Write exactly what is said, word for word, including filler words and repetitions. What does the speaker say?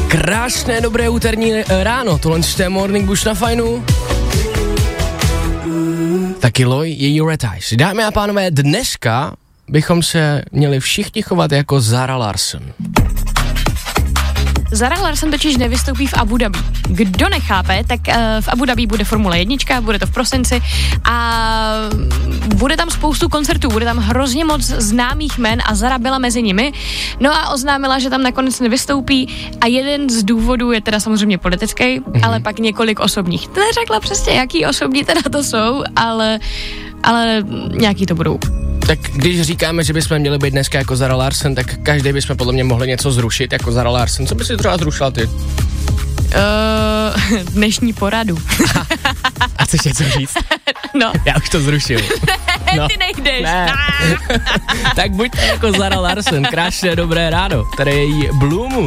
Krásné, dobré úterní ráno, tohle je Morning Bush na Fajnu. Taky Loj je Your Eyes. Dámy a pánové, dneska bychom se měli všichni chovat jako Zara Larsson. Zara Larsson totiž nevystoupí v Abu Dhabi. Kdo nechápe, tak uh, v Abu Dhabi bude Formule jedna, bude to v prosinci a bude tam spoustu koncertů, bude tam hrozně moc známých jmen a Zara byla mezi nimi. No a oznámila, že tam nakonec nevystoupí a jeden z důvodů je teda samozřejmě politický, mm-hmm. ale pak několik osobních. Neřekla přesně, jaký osobní teda to jsou, ale, ale nějaký to budou. Tak když říkáme, že bychom měli být dneska jako Zara Larsson, tak každý bychom podle mě mohli něco zrušit jako Zara Larsson. Co by si třeba zrušila ty? Uh, dnešní poradu. A chceš něco říct? No. Já už to zrušil. Ne, no. Ty nejdeš. Ne. Tak buďte jako Zara Larsson. Krásné dobré ráno. Tady je její Blue Moon.